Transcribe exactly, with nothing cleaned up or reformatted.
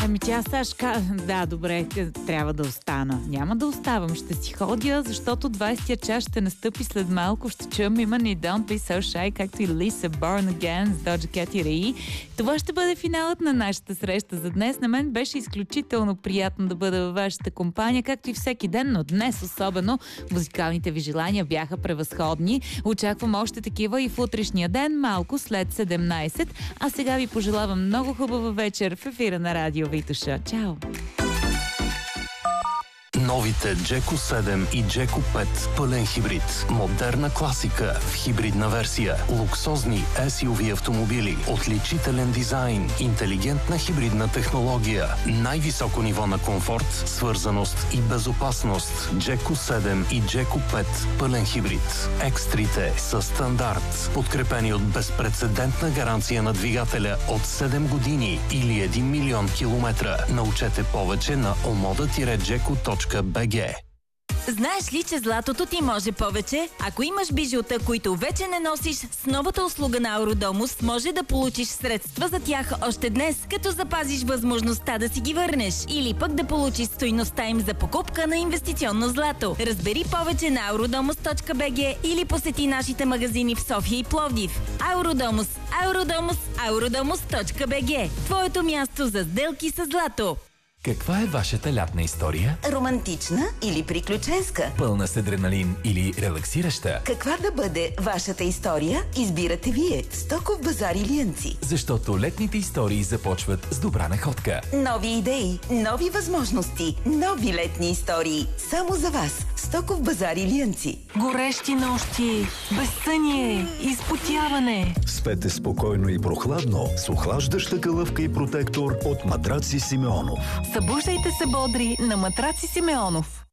Ами тя Сашка, да, добре, трябва да остана. Няма да оставам, ще си ходя, защото двайсетия час ще настъпи след малко. Ще чуем има ни Don't Be So Shy, както и Lisa Born Again с Doja Cat и Ray. Това ще бъде финалът на нашата среща за днес. На мен беше изключително приятно да бъда във вашата компания, както и всеки ден, но днес особено музикалните ви желания бяха превъзходни. Очаквам още такива и в утрешния ден, малко след седемнайсет. А сега ви пожелавам много хубава вечер в ефира на Радио Витоша. Чао! Новите Джеко седем и Джеко пет пълен хибрид. Модерна класика в хибридна версия. Луксозни ес ю ви автомобили. Отличителен дизайн. Интелигентна хибридна технология. Най-високо ниво на комфорт, свързаност и безопасност. Джеко седем и Джеко пет пълен хибрид. Екстрите са стандарт. Подкрепени от безпрецедентна гаранция на двигателя от седем години или един милион километра. Научете повече на омода джеко точка би джи. Знаеш ли, че златото ти може повече? Ако имаш бижута, които вече не носиш, с новата услуга на Ауродомус може да получиш средства за тях още днес, като запазиш възможността да си ги върнеш или пък да получиш стойността им за покупка на инвестиционно злато. Разбери повече на ауродомус точка би джи или посети нашите магазини в София и Пловдив. Ауродомус, Ауродомус, ауродомус точка би джи. Твоето място за сделки с злато. Каква е вашата лятна история? Романтична или приключенска? Пълна с адреналин или релаксираща? Каква да бъде вашата история? Избирате вие. Стоков базар Илиянци. Защото летните истории започват с добра находка. Нови идеи, нови възможности, нови летни истории. Само за вас. Стоков базар Илиянци. Горещи нощи, безсъние, изпотяване. Спете спокойно и прохладно с охлаждаща калъвка и протектор от Матраци Симеонов. Събуждайте се бодри на Матраци Симеонов.